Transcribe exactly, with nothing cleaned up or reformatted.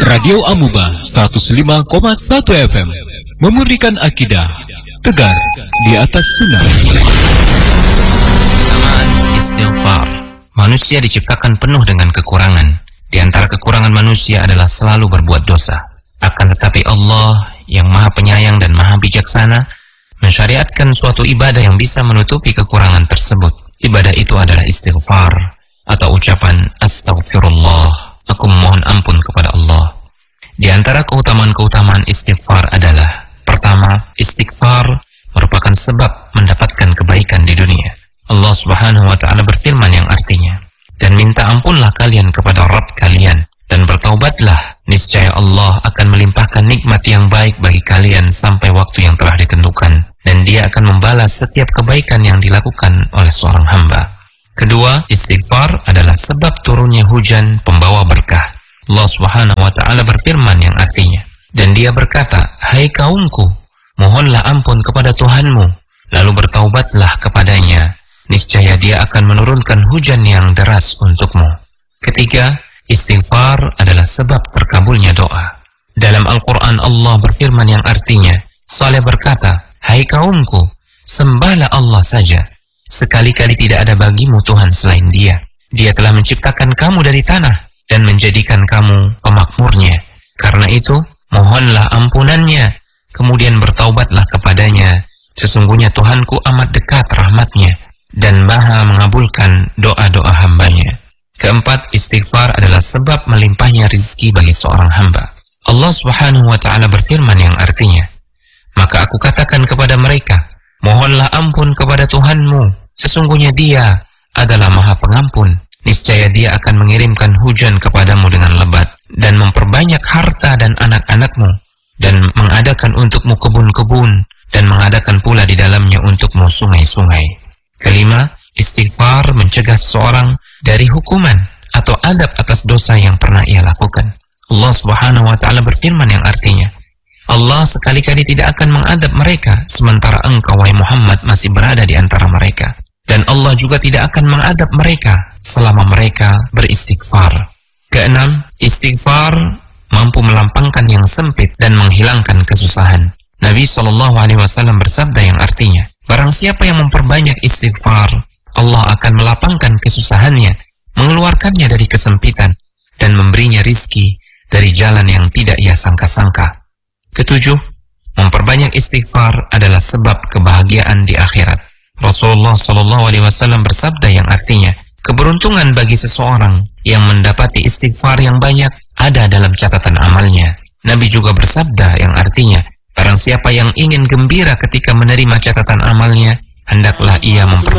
Radio Amuba seratus lima koma satu F M memurnikan akidah, tegar di atas sunnah. Keutamaan istighfar. Manusia diciptakan penuh dengan kekurangan. Di antara kekurangan manusia adalah selalu berbuat dosa. Akan tetapi Allah yang Maha Penyayang dan Maha Bijaksana mensyariatkan suatu ibadah yang bisa menutupi kekurangan tersebut. Ibadah itu adalah istighfar atau ucapan astaghfirullah. Aku memohon ampun kepada Allah. Di antara keutamaan-keutamaan istighfar adalah: pertama, istighfar merupakan sebab mendapatkan kebaikan di dunia. Allah Subhanahu wa taala berfirman yang artinya, "Dan minta ampunlah kalian kepada Rabb kalian dan bertaubatlah, niscaya Allah akan melimpahkan nikmat yang baik bagi kalian sampai waktu yang telah ditentukan, dan Dia akan membalas setiap kebaikan yang dilakukan oleh seorang hamba." Kedua, istighfar adalah sebab turunnya hujan pembawa berkah. Allah Subhanahu wa taala berfirman yang artinya, "Dan Dia berkata, hai kaumku, mohonlah ampun kepada Tuhanmu, lalu bertaubatlah kepadanya, niscaya Dia akan menurunkan hujan yang deras untukmu." Ketiga, istighfar adalah sebab terkabulnya doa. Dalam Al-Quran Allah berfirman yang artinya, Saleh berkata, "Hai kaumku, sembahlah Allah saja. Sekali-kali tidak ada bagimu Tuhan selain Dia. Dia telah menciptakan kamu dari tanah dan menjadikan kamu pemakmurnya. Karena itu, mohonlah ampunannya, kemudian bertaubatlah kepadanya. Sesungguhnya Tuhanku amat dekat rahmatnya dan Maha mengabulkan doa-doa hambanya." Keempat, istighfar adalah sebab melimpahnya rizki bagi seorang hamba. Allah Subhanahu wa taala berfirman yang artinya, "Maka aku katakan kepada mereka, mohonlah ampun kepada Tuhanmu. Sesungguhnya Dia adalah Maha Pengampun. Niscaya Dia akan mengirimkan hujan kepadamu dengan lebat dan memperbanyak harta dan anak-anakmu, dan mengadakan untukmu kebun-kebun, dan mengadakan pula di dalamnya untukmu sungai-sungai." Kelima, istighfar mencegah seseorang dari hukuman atau adab atas dosa yang pernah ia lakukan. Allah Subhanahu wa taala berfirman yang artinya, Allah sekali-kali tidak akan mengadab mereka sementara engkau, wahai Muhammad, masih berada di antara mereka. Dan Allah juga tidak akan mengadab mereka selama mereka beristighfar. Keenam, istighfar mampu melampangkan yang sempit dan menghilangkan kesusahan. Nabi shallallahu alaihi wasallam bersabda yang artinya, barang siapa yang memperbanyak istighfar, Allah akan melapangkan kesusahannya, mengeluarkannya dari kesempitan, dan memberinya rizki dari jalan yang tidak ia sangka-sangka. Ketujuh, memperbanyak istighfar adalah sebab kebahagiaan di akhirat. Rasulullah shallallahu alaihi wasallam bersabda yang artinya, keberuntungan bagi seseorang yang mendapati istighfar yang banyak ada dalam catatan amalnya. Nabi juga bersabda yang artinya, barang siapa yang ingin gembira ketika menerima catatan amalnya, hendaklah ia memperbanyak